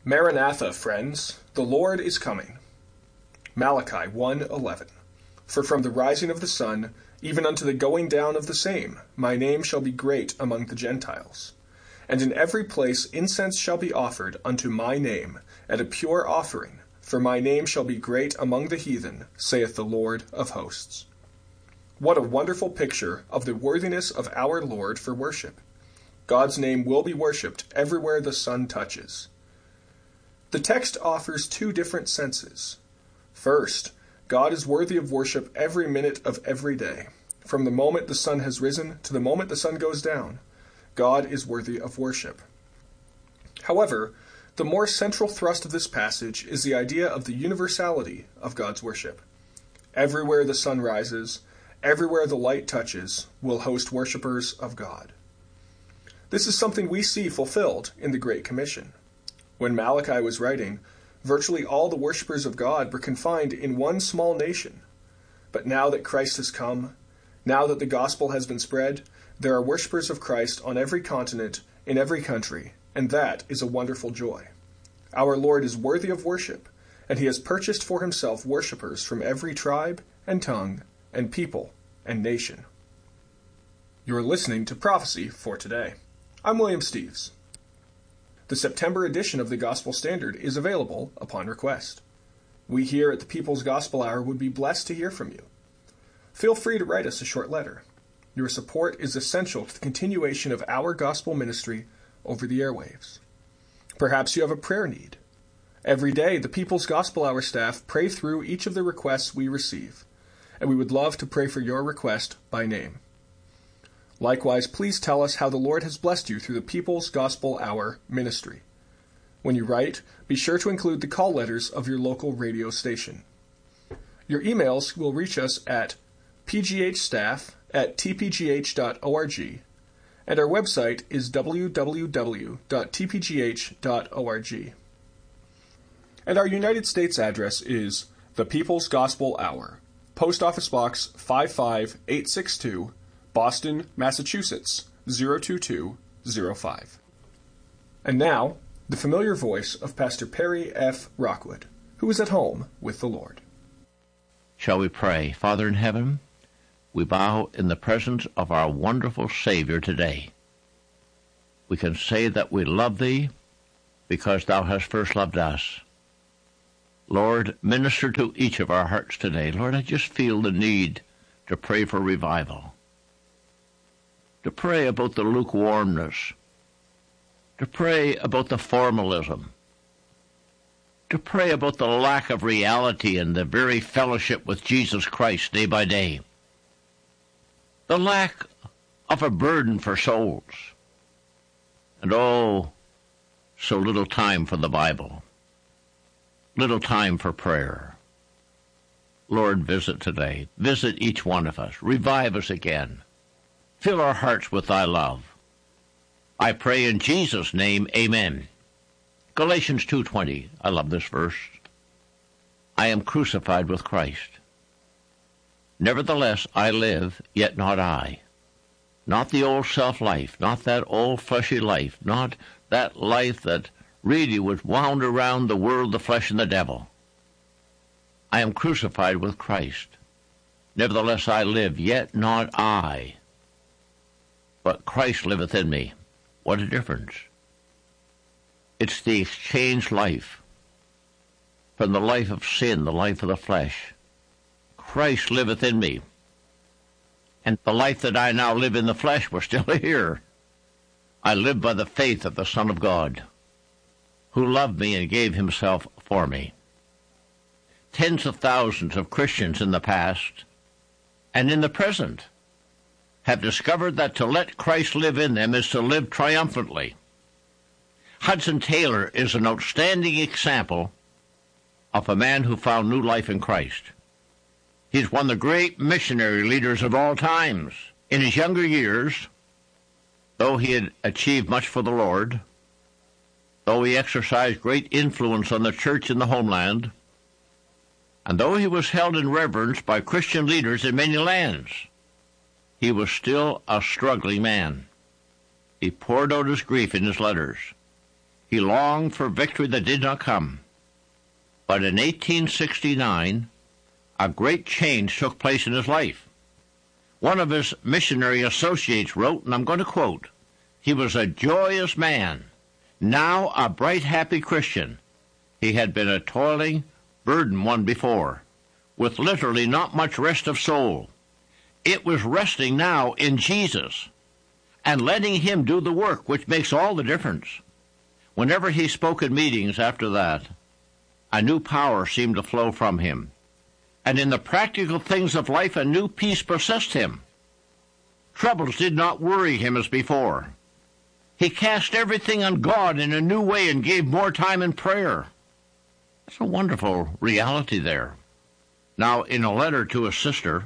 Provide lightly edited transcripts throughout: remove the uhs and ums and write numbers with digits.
Maranatha, friends, the Lord is coming. Malachi 1:11. For from the rising of the sun, even unto the going down of the same, my name shall be great among the Gentiles. And in every place incense shall be offered unto my name, and a pure offering, for my name shall be great among the heathen, saith the Lord of hosts. What a wonderful picture of the worthiness of our Lord for worship. God's name will be worshipped everywhere the sun touches. The text offers two different senses. First, God is worthy of worship every minute of every day. From the moment the sun has risen to the moment the sun goes down, God is worthy of worship. However, the more central thrust of this passage is the idea of the universality of God's worship. Everywhere the sun rises, everywhere the light touches, will host worshipers of God. This is something we see fulfilled in the Great Commission. When Malachi was writing, virtually all the worshipers of God were confined in one small nation. But now that Christ has come, now that the gospel has been spread, there are worshipers of Christ on every continent, in every country, and that is a wonderful joy. Our Lord is worthy of worship, and he has purchased for himself worshipers from every tribe and tongue and people and nation. You are listening to Prophecy for Today. I'm William Steves. The September edition of the Gospel Standard is available upon request. We here at the People's Gospel Hour would be blessed to hear from you. Feel free to write us a short letter. Your support is essential to the continuation of our gospel ministry over the airwaves. Perhaps you have a prayer need. Every day, the People's Gospel Hour staff pray through each of the requests we receive, and we would love to pray for your request by name. Likewise, please tell us how the Lord has blessed you through the People's Gospel Hour ministry. When you write, be sure to include the call letters of your local radio station. Your emails will reach us at pghstaff@tpgh.org, and our website is www.tpgh.org. And our United States address is The People's Gospel Hour, Post Office Box 55862, Boston, Massachusetts, 02205. And now, the familiar voice of Pastor Perry F. Rockwood, who is at home with the Lord. Shall we pray? Father in heaven, we bow in the presence of our wonderful Savior today. We can say that we love Thee because Thou hast first loved us. Lord, minister to each of our hearts today. Lord, I just feel the need to pray for revival, to pray about the lukewarmness, to pray about the formalism, to pray about the lack of reality and the very fellowship with Jesus Christ day by day, the lack of a burden for souls, and oh, so little time for the Bible, little time for prayer. Lord, visit today. Visit each one of us. Revive us again. Fill our hearts with Thy love. I pray in Jesus' name, amen. Galatians 2:20. I love this verse. I am crucified with Christ. Nevertheless, I live, yet not I. Not the old self-life, not that old fleshy life, not that life that really was wound around the world, the flesh, and the devil. I am crucified with Christ. Nevertheless, I live, yet not I, but Christ liveth in me. What a difference. It's the exchanged life from the life of sin, the life of the flesh. Christ liveth in me. And the life that I now live in the flesh was still here. I live by the faith of the Son of God, who loved me and gave himself for me. Tens of thousands of Christians in the past and in the present have discovered that to let Christ live in them is to live triumphantly. Hudson Taylor is an outstanding example of a man who found new life in Christ. He's one of the great missionary leaders of all times. In his younger years, though he had achieved much for the Lord, though he exercised great influence on the church in the homeland, and though he was held in reverence by Christian leaders in many lands, he was still a struggling man. He poured out his grief in his letters. He longed for victory that did not come. But in 1869, a great change took place in his life. One of his missionary associates wrote, and I'm going to quote, "He was a joyous man, now a bright, happy Christian. He had been a toiling, burdened one before, with literally not much rest of soul. It was resting now in Jesus and letting him do the work, which makes all the difference." Whenever he spoke in meetings after that, a new power seemed to flow from him. And in the practical things of life, a new peace possessed him. Troubles did not worry him as before. He cast everything on God in a new way and gave more time in prayer. That's a wonderful reality there. Now, in a letter to a sister,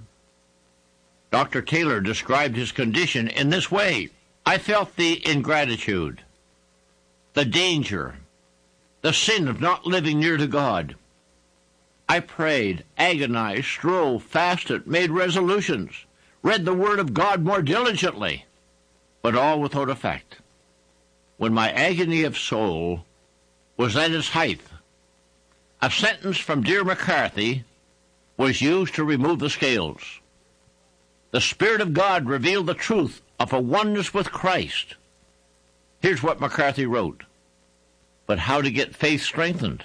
Dr. Taylor described his condition in this way: "I felt the ingratitude, the danger, the sin of not living near to God. I prayed, agonized, strove, fasted, made resolutions, read the Word of God more diligently, but all without effect. When my agony of soul was at its height, a sentence from dear McCarthy was used to remove the scales. The Spirit of God revealed the truth of a oneness with Christ." Here's what McCarthy wrote: "But how to get faith strengthened?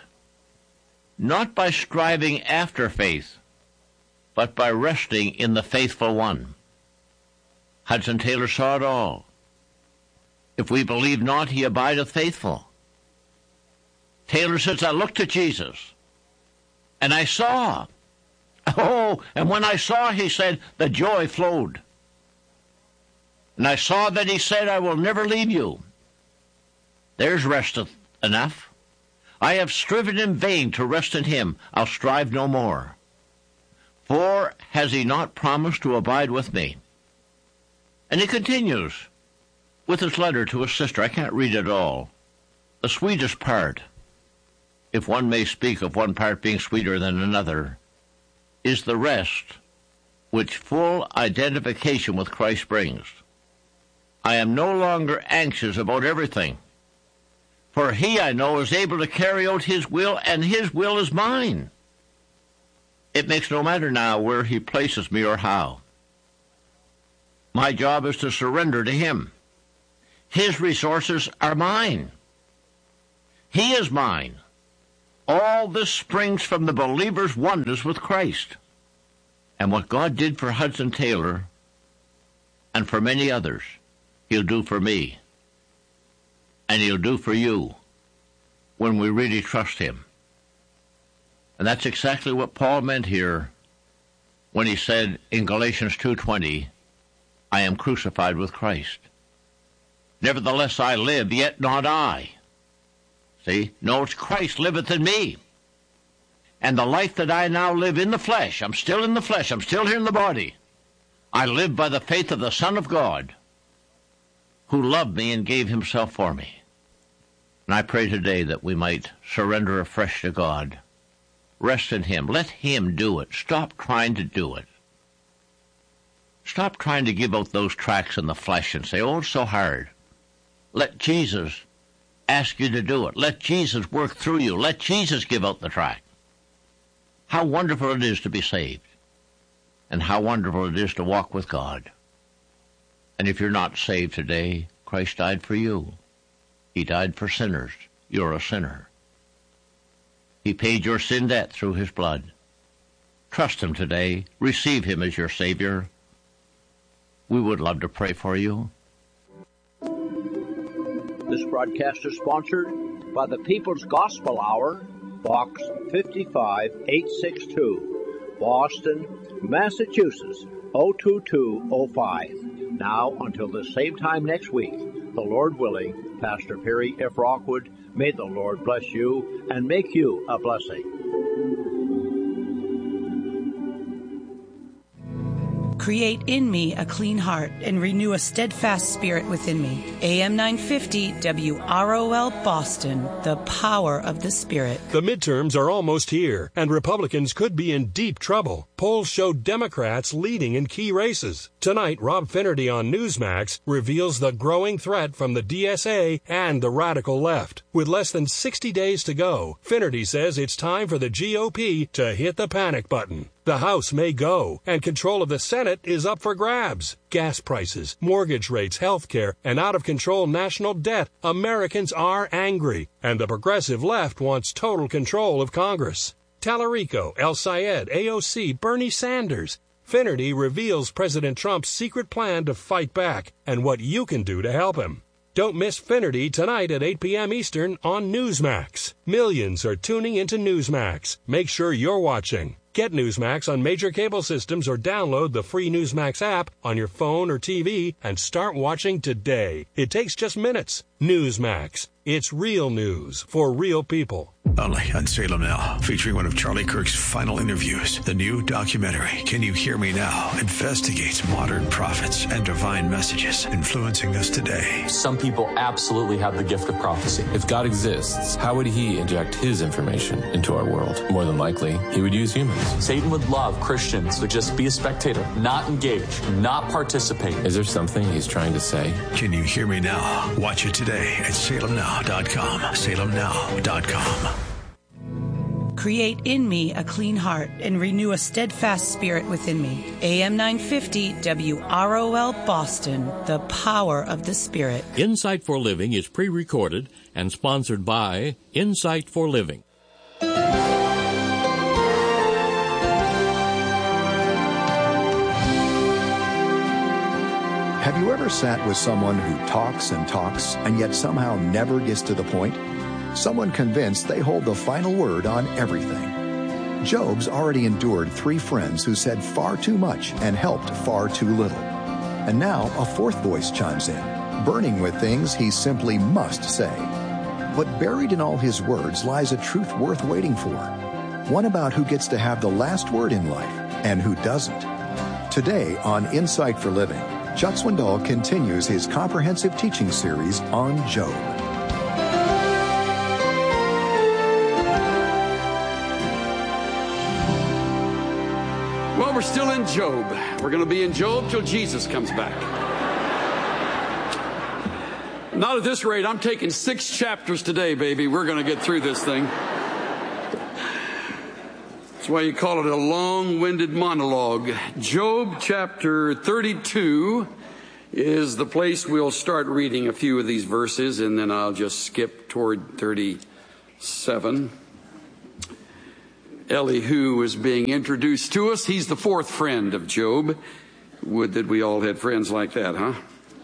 Not by striving after faith, but by resting in the faithful one." Hudson Taylor saw it all. "If we believe not, he abideth faithful." Taylor says, "I looked to Jesus, and I saw. Oh, and when I saw," he said, "the joy flowed. And I saw that he said, 'I will never leave you.' There's rest enough. I have striven in vain to rest in him. I'll strive no more. For has he not promised to abide with me?" And he continues with his letter to his sister. I can't read it all. The sweetest part, if one may speak of one part being sweeter than another, is the rest which full identification with Christ brings. "I am no longer anxious about everything, for he, I know, is able to carry out his will, and his will is mine. It makes no matter now where he places me or how. My job is to surrender to him. His resources are mine. He is mine. All this springs from the believer's oneness with Christ." And what God did for Hudson Taylor and for many others, he'll do for me. And he'll do for you when we really trust him. And that's exactly what Paul meant here when he said in Galatians 2:20, "I am crucified with Christ. Nevertheless I live, yet not I." See? No, it's Christ liveth in me. And the life that I now live in the flesh, I'm still in the flesh, I'm still here in the body. I live by the faith of the Son of God, who loved me and gave himself for me. And I pray today that we might surrender afresh to God. Rest in him. Let him do it. Stop trying to do it. Stop trying to give out those tracts in the flesh and say, "Oh, it's so hard." Let Jesus ask you to do it. Let Jesus work through you. Let Jesus give out the tract. How wonderful it is to be saved, and how wonderful it is to walk with God. And if you're not saved today, Christ died for you. He died for sinners. You're a sinner. He paid your sin debt through his blood. Trust him today. Receive him as your Savior. We would love to pray for you. This broadcast is sponsored by the People's Gospel Hour, Box 55862, Boston, Massachusetts, 02205. Now, until the same time next week, the Lord willing, Pastor Perry F. Rockwood, may the Lord bless you and make you a blessing. Create in me a clean heart and renew a steadfast spirit within me. AM 950 WROL Boston, the power of the Spirit. The midterms are almost here, and Republicans could be in deep trouble. Polls show Democrats leading in key races. Tonight, Rob Finnerty on Newsmax reveals the growing threat from the DSA and the radical left. With less than 60 days to go, Finnerty says it's time for the GOP to hit the panic button. The House may go, and control of the Senate is up for grabs. Gas prices, mortgage rates, health care, and out-of-control national debt. Americans are angry, and the progressive left wants total control of Congress. Tallarico, El Sayed, AOC, Bernie Sanders. Finnerty reveals President Trump's secret plan to fight back and what you can do to help him. Don't miss Finnerty tonight at 8 p.m. Eastern on Newsmax. Millions are tuning into Newsmax. Make sure you're watching. Get Newsmax on major cable systems or download the free Newsmax app on your phone or TV and start watching today. It takes just minutes. Newsmax. It's real news for real people. Only on Salem Now, featuring one of Charlie Kirk's final interviews. The new documentary, Can You Hear Me Now?, investigates modern prophets and divine messages influencing us today. Some people absolutely have the gift of prophecy. If God exists, how would he inject his information into our world? More than likely, he would use humans. Satan would love Christians to just be a spectator, not engage, not participate. Is there something he's trying to say? Can You Hear Me Now? Watch it today at salemnow.com. salemnow.com. Create in me a clean heart and renew a steadfast spirit within me. AM 950 WROL Boston, the power of the Spirit. Insight for Living is pre-recorded and sponsored by Insight for Living. Have you ever sat with someone who talks and yet somehow never gets to the point? Someone convinced they hold the final word on everything. Job's already endured 3 friends who said far too much and helped far too little. And now a 4th voice chimes in, burning with things he simply must say. But buried in all his words lies a truth worth waiting for. One about who gets to have the last word in life and who doesn't. Today on Insight for Living, Chuck Swindoll continues his comprehensive teaching series on Job. Well, we're still in Job. We're going to be in Job till Jesus comes back. Not at this rate. I'm taking 6 chapters today, baby. We're going to get through this thing. That's why you call it a long-winded monologue. Job chapter 32 is the place we'll start reading a few of these verses, and then I'll just skip toward 37. Elihu is being introduced to us. He's the 4th friend of Job. Would that we all had friends like that, huh?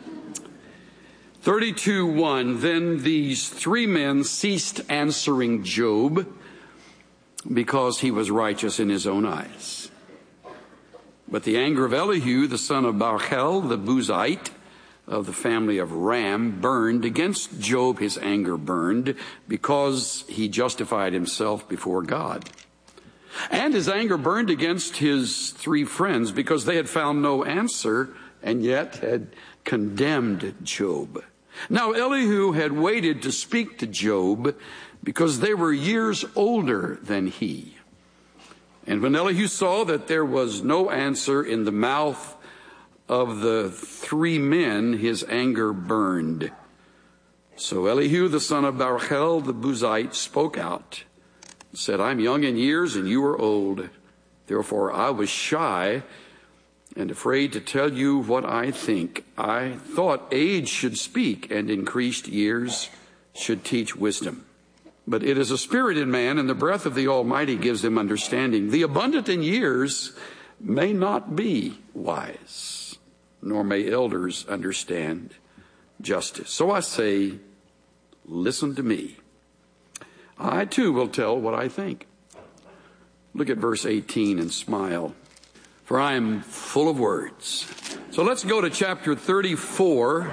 32:1. Then these 3 men ceased answering Job because he was righteous in his own eyes. But the anger of Elihu, the son of Barchel, the Buzite of the family of Ram, burned against Job. His anger burned because he justified himself before God. And his anger burned against his 3 friends because they had found no answer and yet had condemned Job. Now Elihu had waited to speak to Job because they were years older than he. And when Elihu saw that there was no answer in the mouth of the 3 men, his anger burned. So Elihu, the son of Barchel, the Buzite, spoke out, said, I'm young in years and you are old. Therefore I was shy and afraid to tell you what I think. I thought age should speak and increased years should teach wisdom. But it is a spirit in man, and the breath of the Almighty gives him understanding. The abundant in years may not be wise, nor may elders understand justice. So I say, listen to me. I too will tell what I think. Look at verse 18 and smile, for I am full of words. So let's go to chapter 34.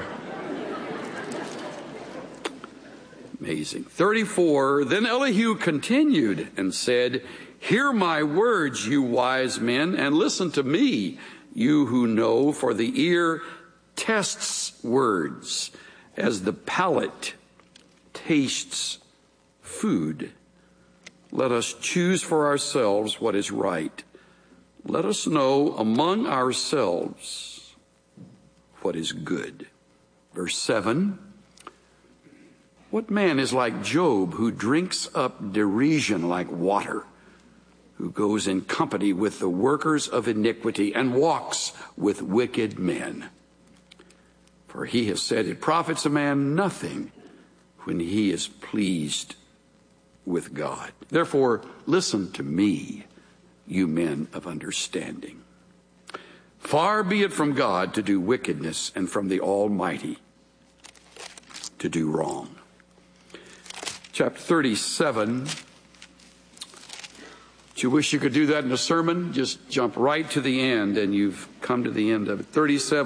Amazing. 34. Then Elihu continued and said, hear my words, you wise men, and listen to me, you who know, for the ear tests words as the palate tastes food. Let us choose for ourselves what is right. Let us know among ourselves what is good. Verse 7. What man is like Job, who drinks up derision like water, who goes in company with the workers of iniquity and walks with wicked men? For he has said, it profits a man nothing when he is pleased with God. Therefore, listen to me, you men of understanding. Far be it from God to do wickedness, and from the Almighty to do wrong. Chapter 37. Do you wish you could do that in a sermon? Just jump right to the end, and you've come to the end of it.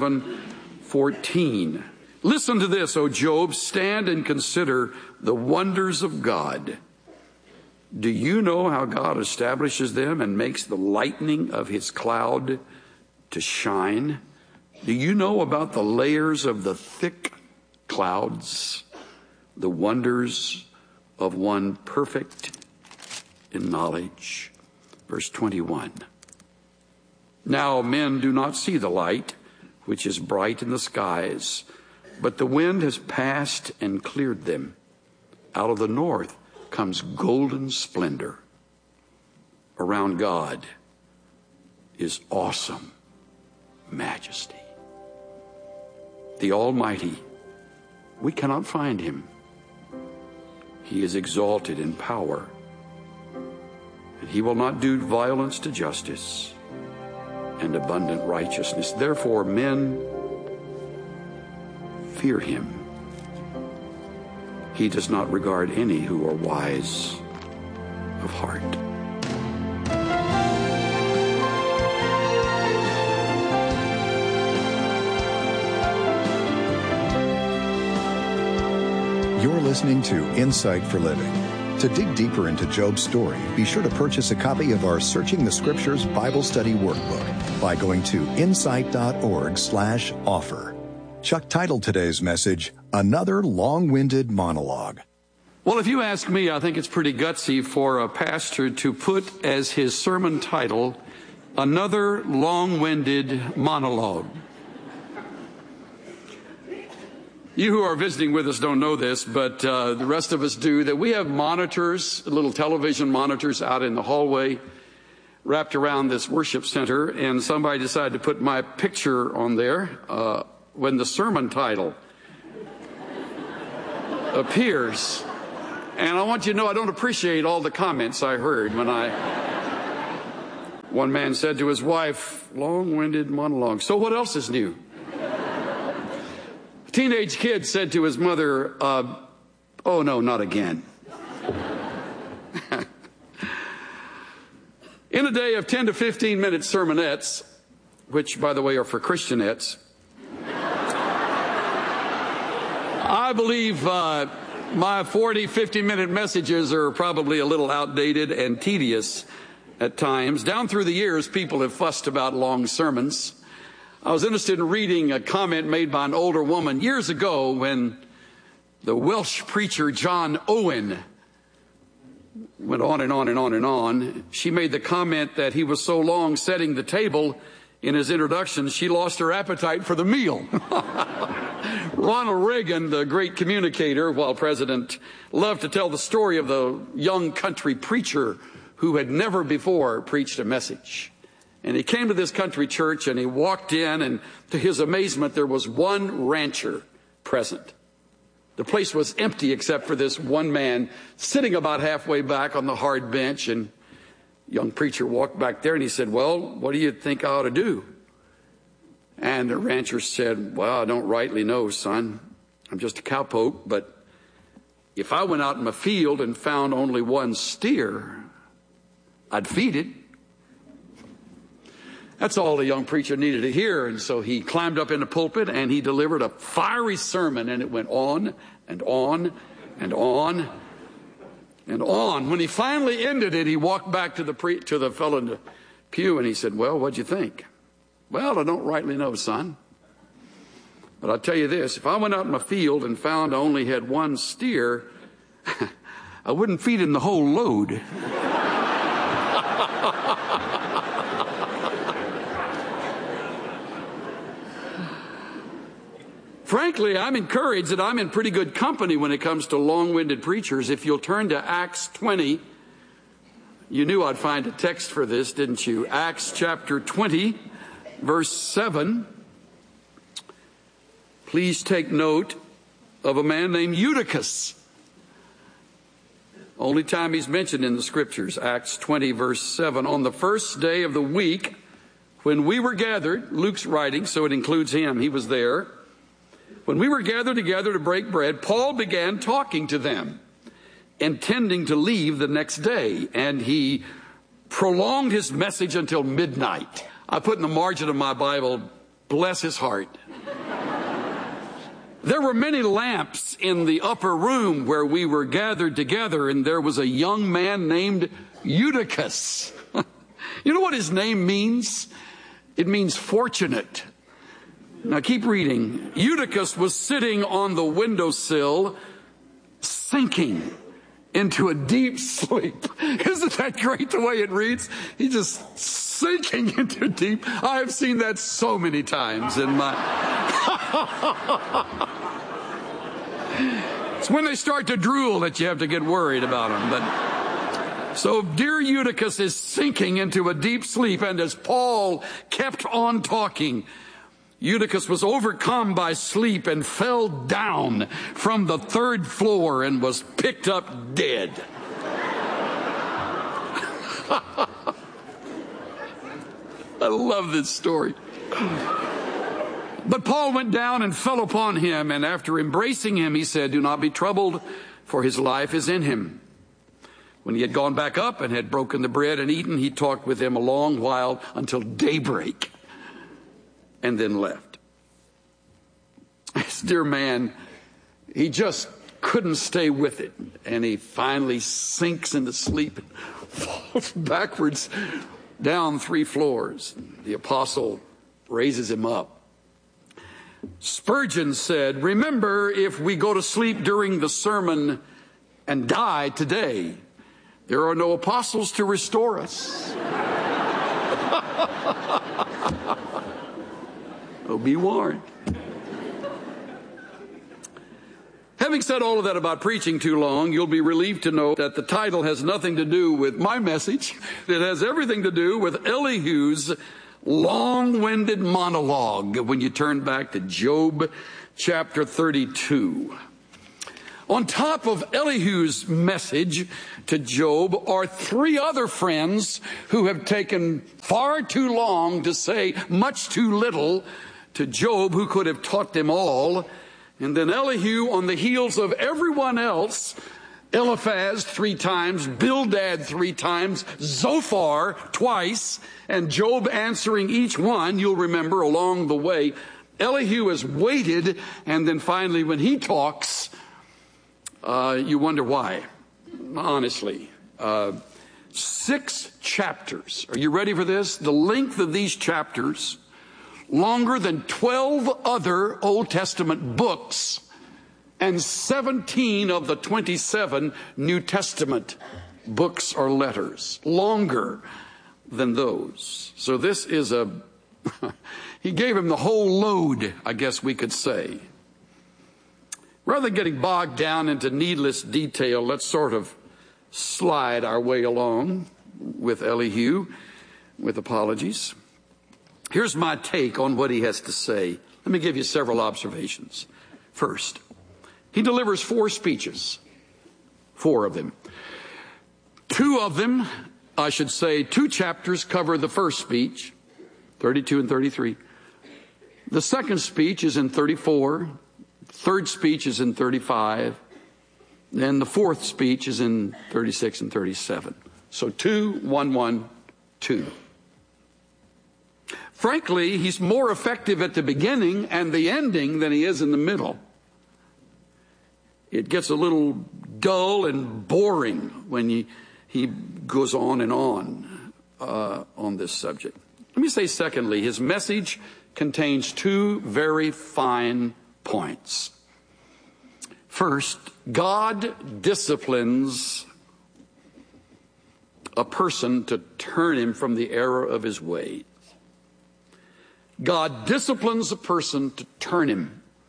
37:14. Listen to this, O Job. Stand and consider the wonders of God. Do you know how God establishes them and makes the lightning of his cloud to shine? Do you know about the layers of the thick clouds, the wonders of one perfect in knowledge? Verse 21. Now men do not see the light, which is bright in the skies, but the wind has passed and cleared them. Out of the north comes golden splendor. Around God is awesome majesty. The Almighty, we cannot find him. He is exalted in power, and he will not do violence to justice and abundant righteousness. Therefore, men fear him. He does not regard any who are wise of heart. You're listening to Insight for Living. To dig deeper into Job's story, be sure to purchase a copy of our Searching the Scriptures Bible Study Workbook by going to insight.org/offer. Chuck titled today's message, Another Long-Winded Monologue. Well, if you ask me, I think it's pretty gutsy for a pastor to put as his sermon title, Another Long-Winded Monologue. You who are visiting with us don't know this, but the rest of us do, that we have monitors, little television monitors out in the hallway wrapped around this worship center, and somebody decided to put my picture on there when the sermon title appears. And I want you to know I don't appreciate all the comments I heard when one man said to his wife, long-winded monologue. So what else is new? A teenage kid said to his mother, oh no, not again. In a day of 10 to 15 minute sermonettes, which by the way are for Christianettes, I believe my 40, 50-minute messages are probably a little outdated and tedious at times. Down through the years, people have fussed about long sermons. I was interested in reading a comment made by an older woman years ago when the Welsh preacher John Owen went on and on and on and on. She made the comment that he was so long setting the table in his introduction, she lost her appetite for the meal. Ronald Reagan, the great communicator, while president, loved to tell the story of the young country preacher who had never before preached a message. And he came to this country church and he walked in, and to his amazement, there was one rancher present. The place was empty except for this one man sitting about halfway back on the hard bench. And young preacher walked back there and he said, well, what do you think I ought to do? And the rancher said, well, I don't rightly know, son. I'm just a cowpoke, but if I went out in my field and found only one steer, I'd feed it. That's all the young preacher needed to hear. And so he climbed up in the pulpit and he delivered a fiery sermon, and it went on and on and on and on. When he finally ended it, he walked back to the fellow in the pew and he said, well, what'd you think? Well, I don't rightly know, son. But I'll tell you this, if I went out in my field and found I only had one steer, I wouldn't feed him the whole load. Frankly, I'm encouraged that I'm in pretty good company when it comes to long-winded preachers. If you'll turn to Acts 20, you knew I'd find a text for this, didn't you? Acts chapter 20, verse 7. Please take note of a man named Eutychus. Only time he's mentioned in the scriptures, Acts 20, verse 7. On the first day of the week, when we were gathered, Luke's writing, so it includes him, he was there. When we were gathered together to break bread, Paul began talking to them, intending to leave the next day, and he prolonged his message until midnight. I put in the margin of my Bible, bless his heart. There were many lamps in the upper room where we were gathered together, and there was a young man named Eutychus. You know what his name means? It means fortunate. Now keep reading. Eutychus was sitting on the windowsill, sinking into a deep sleep. Isn't that great the way it reads? He's just sinking into deep. I have seen that so many times in my... It's when they start to drool that you have to get worried about them. But so dear Eutychus is sinking into a deep sleep, and as Paul kept on talking, Eutychus was overcome by sleep and fell down from the third floor and was picked up dead. I love this story. But Paul went down and fell upon him, and after embracing him, he said, "Do not be troubled, for his life is in him." When he had gone back up and had broken the bread and eaten, he talked with them a long while until daybreak, and then left. This dear man, he just couldn't stay with it, and he finally sinks into sleep and falls backwards down 3 floors. The apostle raises him up. Spurgeon said, "Remember, if we go to sleep during the sermon and die today, there are no apostles to restore us." Oh, be warned. Having said all of that about preaching too long, you'll be relieved to know that the title has nothing to do with my message. It has everything to do with Elihu's long-winded monologue when you turn back to Job chapter 32. On top of Elihu's message to Job are 3 other friends who have taken far too long to say much too little to Job, who could have taught them all. And then Elihu, on the heels of everyone else, Eliphaz 3 times, Bildad 3 times, Zophar twice, and Job answering each one, you'll remember along the way. Elihu has waited, and then finally when he talks, you wonder why. Honestly. 6 chapters. Are you ready for this? The length of these chapters, longer than 12 other Old Testament books and 17 of the 27 New Testament books or letters. Longer than those. So this is he gave him the whole load, I guess we could say. Rather than getting bogged down into needless detail, let's sort of slide our way along with Elihu, with apologies. Here's my take on what he has to say. Let me give you several observations. First, he delivers 4 speeches. 4 of them. 2 of them, I should say, 2 chapters cover the first speech, 32 and 33. The second speech is in 34. Third speech is in 35. Then the fourth speech is in 36 and 37. So 2, 1, 1, 2. Frankly, he's more effective at the beginning and the ending than he is in the middle. It gets a little dull and boring when he goes on and on this subject. Let me say secondly, his message contains 2 very fine points. First, God disciplines a person to turn him from the error of his ways. God disciplines a person to turn him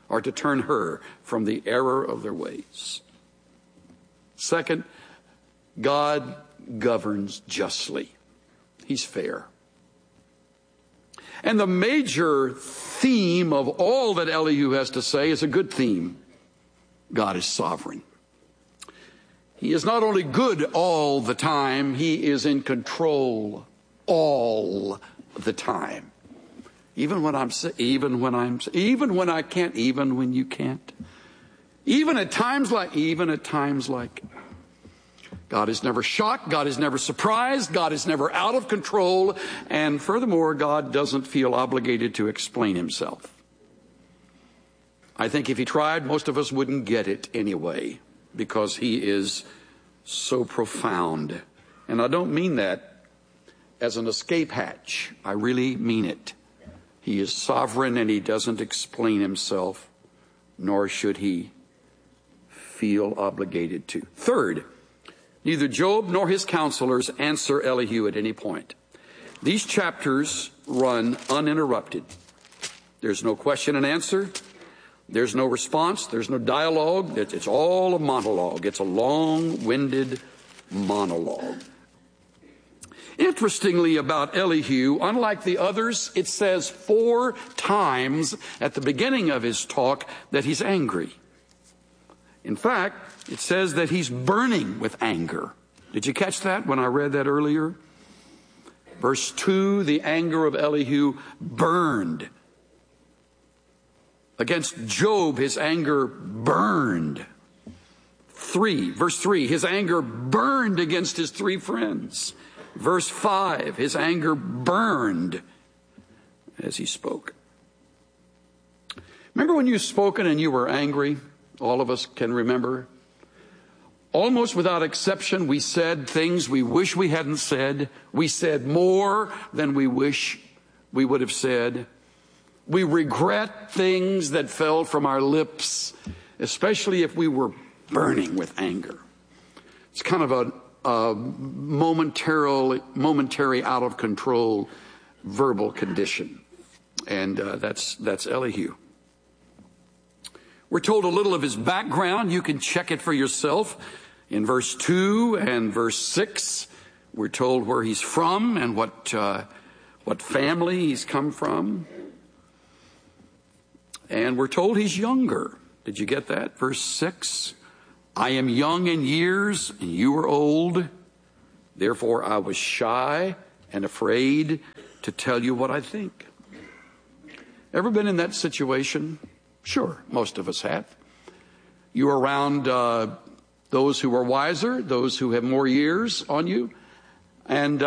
or to turn her from the error of their ways. Second, God governs justly. He's fair. And the major theme of all that Elihu has to say is a good theme. God is sovereign. He is not only good all the time, he is in control all the time. Even when you can't. Even at times like. God is never shocked. God is never surprised. God is never out of control. And furthermore, God doesn't feel obligated to explain himself. I think if he tried, most of us wouldn't get it anyway, because he is so profound. And I don't mean that as an escape hatch. I really mean it. He is sovereign and he doesn't explain himself, nor should he feel obligated to. Third, neither Job nor his counselors answer Elihu at any point. These chapters run uninterrupted. There's no question and answer. There's no response. There's no dialogue. It's all a monologue. It's a long-winded monologue. Interestingly about Elihu, unlike the others, it says 4 times at the beginning of his talk that he's angry. In fact, it says that he's burning with anger. Did you catch that when I read that earlier? Verse 2, the anger of Elihu burned. Against Job, his anger burned. Verse 3, his anger burned against his 3 friends. Verse 5, his anger burned as he spoke. Remember when you've spoken and you were angry? All of us can remember. Almost without exception, we said things we wish we hadn't said. We said more than we wish we would have said. We regret things that fell from our lips, especially if we were burning with anger. It's kind of a momentary out of control verbal condition. And that's Elihu. We're told a little of his background. You can check it for yourself. In verse 2 and verse 6, we're told where he's from and what family he's come from. And we're told he's younger. Did you get that? Verse 6, I am young in years and you are old. Therefore I was shy and afraid to tell you what I think. Ever been in that situation? Sure, most of us have. You're around those who are wiser, those who have more years on you. And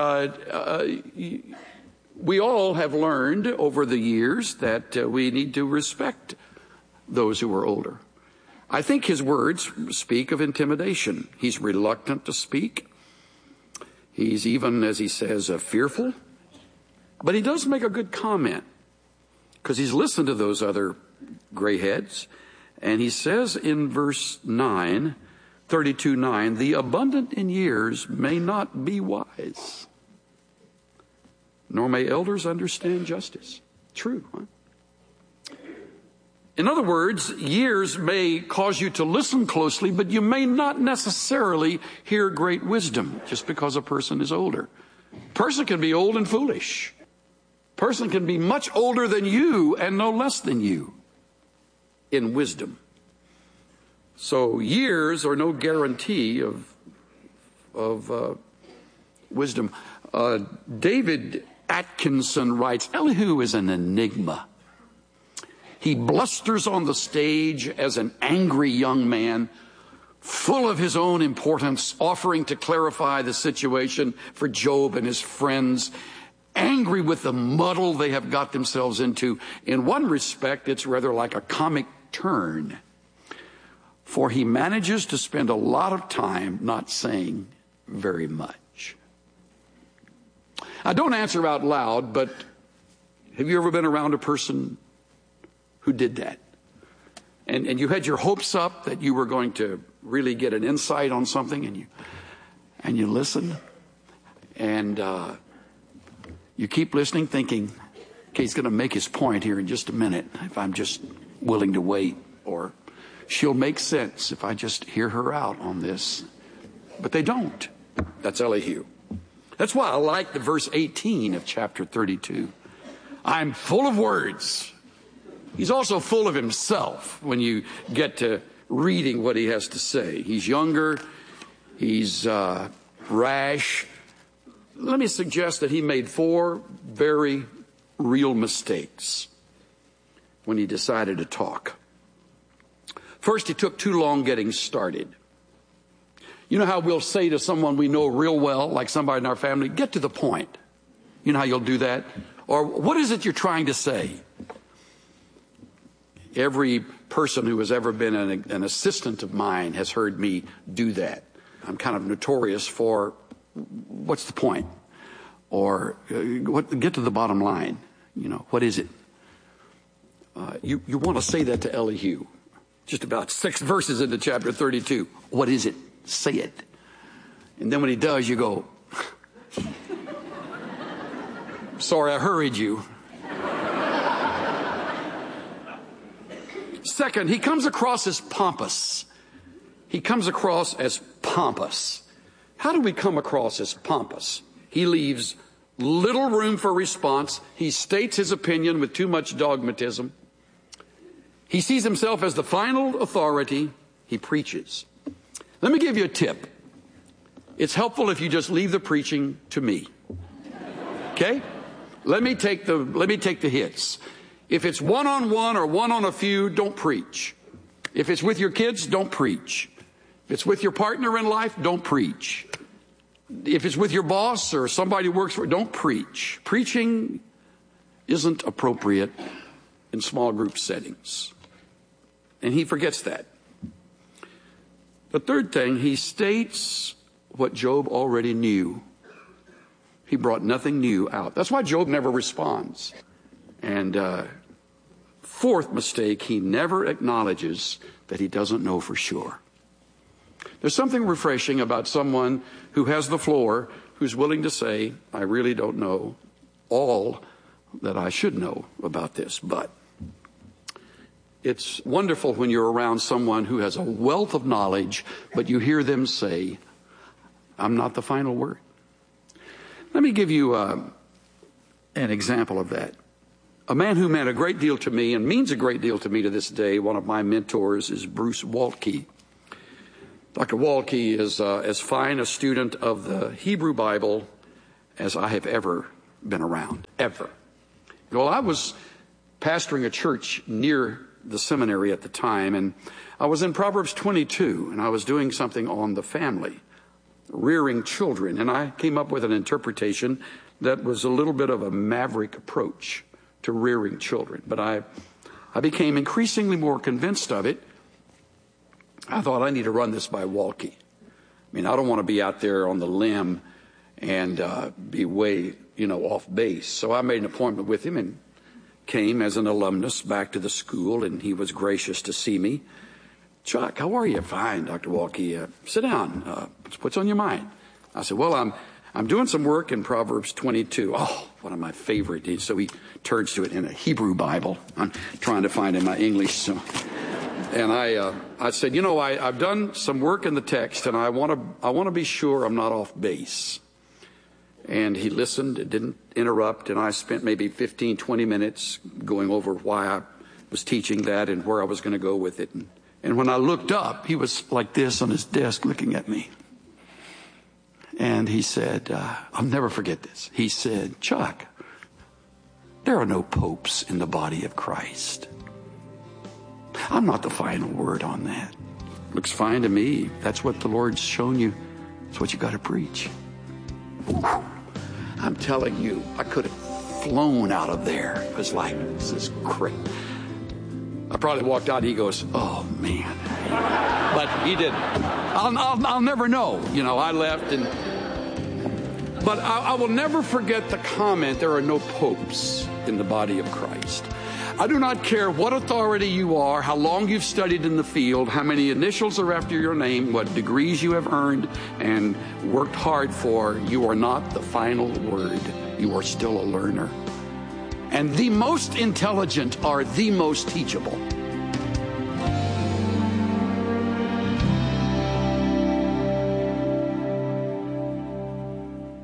we all have learned over the years that we need to respect those who are older. I think his words speak of intimidation. He's reluctant to speak. He's even, as he says, fearful. But he does make a good comment, because he's listened to those other gray heads. And he says in verse 9, 32:9, the abundant in years may not be wise, nor may elders understand justice. True, huh? In other words, years may cause you to listen closely, but you may not necessarily hear great wisdom just because a person is older. A person can be old and foolish. A person can be much older than you and no less than you in wisdom. So years are no guarantee of wisdom. David Atkinson writes, Elihu is an enigma. He blusters on the stage as an angry young man, full of his own importance, offering to clarify the situation for Job and his friends, angry with the muddle they have got themselves into. In one respect, it's rather like a comic turn, for he manages to spend a lot of time not saying very much. I don't answer out loud, but have you ever been around a person who did that? And you had your hopes up that you were going to really get an insight on something, and you listen, and you keep listening thinking, okay, he's going to make his point here in just a minute if I'm just willing to wait, or she'll make sense if I just hear her out on this. But they don't. That's Elihu. That's why I like the verse 18 of chapter 32. I'm full of words. He's also full of himself when you get to reading what he has to say. He's younger. He's rash. Let me suggest that he made 4 very real mistakes when he decided to talk. First, he took too long getting started. You know how we'll say to someone we know real well, like somebody in our family, get to the point. You know how you'll do that? Or what is it you're trying to say? Every person who has ever been an assistant of mine has heard me do that. I'm kind of notorious for, what's the point? Or get to the bottom line. You know, what is it? You want to say that to Elihu. Just about 6 verses into chapter 32. What is it? Say it. And then when he does, you go, sorry, I hurried you. Second, he comes across as pompous. He comes across as pompous. How do we come across as pompous? He leaves little room for response. He states his opinion with too much dogmatism. He sees himself as the final authority. He preaches. Let me give you a tip. It's helpful if you just leave the preaching to me. Okay? Let me take the hits. If it's one-on-one or one on a few, don't preach. If it's with your kids, don't preach. If it's with your partner in life, don't preach. If it's with your boss or somebody who works for you, don't preach. Preaching isn't appropriate in small group settings. And he forgets that. The third thing, he states what Job already knew. He brought nothing new out. That's why Job never responds. And fourth mistake, he never acknowledges that he doesn't know for sure. There's something refreshing about someone who has the floor, who's willing to say, I really don't know all that I should know about this, but it's wonderful when you're around someone who has a wealth of knowledge, but you hear them say, I'm not the final word. Let me give you an example of that. A man who meant a great deal to me and means a great deal to me to this day, one of my mentors, is Bruce Waltke. Dr. Waltke is as fine a student of the Hebrew Bible as I have ever been around, ever. Well, I was pastoring a church near the seminary at the time, and I was in Proverbs 22, and I was doing something on the family, rearing children, and I came up with an interpretation that was a little bit of a maverick approach to rearing children. But I became increasingly more convinced of it. I thought, I need to run this by Waltke. I mean, I don't want to be out there on the limb and be way, off base. So I made an appointment with him and came as an alumnus back to the school, and he was gracious to see me. Chuck, how are you? Fine, Dr. Waltke. Sit down. What's on your mind? I said, well, I'm doing some work in Proverbs 22. Oh, one of my favorite. So he turns to it in a Hebrew Bible. I'm trying to find it in my English. And I said, I've done some work in the text, and I want to be sure I'm not off base. And he listened, didn't interrupt, and I spent maybe 15, 20 minutes going over why I was teaching that and where I was going to go with it. And when I looked up, he was like this on his desk looking at me. And he said, I'll never forget this. He said, Chuck, there are no popes in the body of Christ. I'm not the final word on that. Looks fine to me. That's what the Lord's shown you. That's what you got to preach. I'm telling you, I could have flown out of there. It was like, this is great. I probably walked out, he goes, oh, man. But he didn't. I'll never know. I left. But I will never forget the comment, there are no popes in the body of Christ. I do not care what authority you are, how long you've studied in the field, how many initials are after your name, what degrees you have earned and worked hard for. You are not the final word. You are still a learner. And the most intelligent are the most teachable.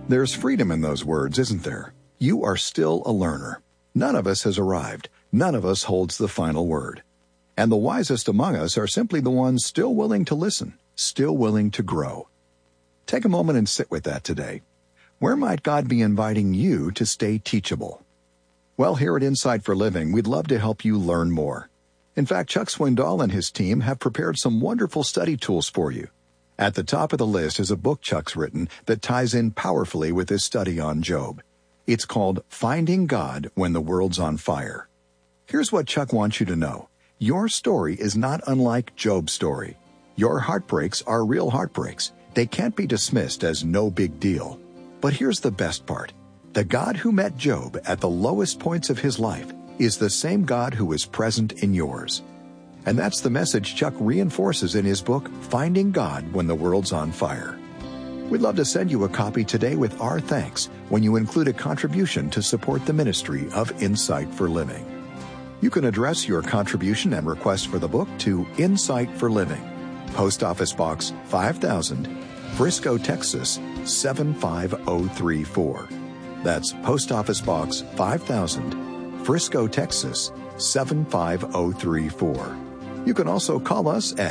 There's freedom in those words, isn't there? You are still a learner. None of us has arrived. None of us holds the final word. And the wisest among us are simply the ones still willing to listen, still willing to grow. Take a moment and sit with that today. Where might God be inviting you to stay teachable? Well, here at Insight for Living, we'd love to help you learn more. In fact, Chuck Swindoll and his team have prepared some wonderful study tools for you. At the top of the list is a book Chuck's written that ties in powerfully with his study on Job. It's called Finding God When the World's on Fire. Here's what Chuck wants you to know. Your story is not unlike Job's story. Your heartbreaks are real heartbreaks. They can't be dismissed as no big deal. But here's the best part. The God who met Job at the lowest points of his life is the same God who is present in yours. And that's the message Chuck reinforces in his book, Finding God When the World's on Fire. We'd love to send you a copy today with our thanks when you include a contribution to support the ministry of Insight for Living. You can address your contribution and request for the book to Insight for Living, Post Office Box 5000, Frisco, Texas 75034. That's Post Office Box 5000, Frisco, Texas 75034. You can also call us at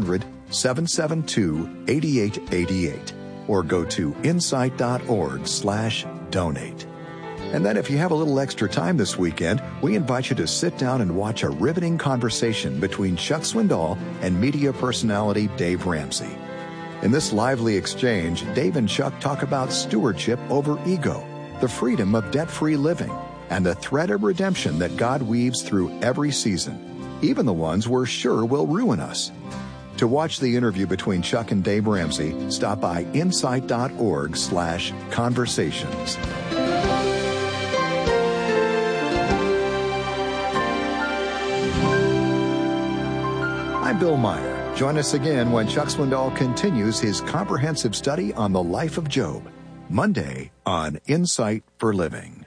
800-772-8888 or go to insight.org/donate. And then if you have a little extra time this weekend, we invite you to sit down and watch a riveting conversation between Chuck Swindoll and media personality Dave Ramsey. In this lively exchange, Dave and Chuck talk about stewardship over ego, the freedom of debt-free living, and the thread of redemption that God weaves through every season, even the ones we're sure will ruin us. To watch the interview between Chuck and Dave Ramsey, stop by insight.org/conversations. I'm Bill Meyer. Join us again when Chuck Swindoll continues his comprehensive study on the life of Job, Monday on Insight for Living.